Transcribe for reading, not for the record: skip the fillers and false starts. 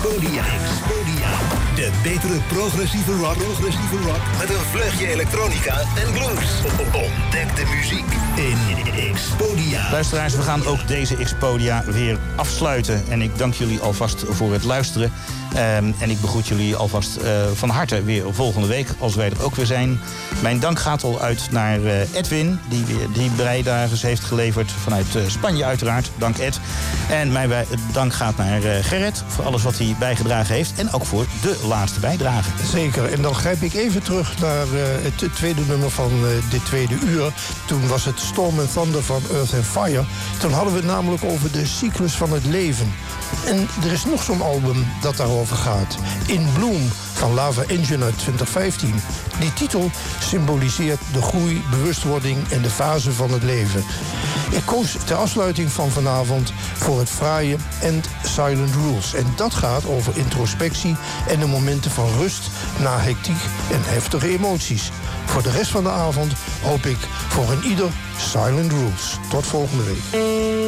Expodia. De betere progressieve rock met een vleugje elektronica en blues. Ontdek de muziek in Expodia. Luisteraars, we gaan ook deze Expodia weer afsluiten. En ik dank jullie alvast voor het luisteren. En ik begroet jullie alvast van harte weer volgende week, als wij er ook weer zijn. Mijn dank gaat al uit naar Edwin, die weer die bijdrages heeft geleverd vanuit Spanje uiteraard. Dank Ed. En mijn dank gaat naar Gerrit voor alles wat hij bijgedragen heeft. En ook voor de laatste bijdrage. Zeker. En dan grijp ik even terug naar het tweede nummer van dit tweede uur. Toen was het Storm and Thunder van Earth and Fire. Toen hadden we het namelijk over de cyclus van het leven. En er is nog zo'n album dat daarover gaat. In Bloom van Lava Engine uit 2015. Die titel symboliseert de groei, bewustwording en de fase van het leven. Ik koos ter afsluiting van vanavond voor het fraaie End Silent Rules. En dat gaat over introspectie en de momenten van rust na hectiek en heftige emoties. Voor de rest van de avond hoop ik voor een ieder Silent Rules. Tot volgende week.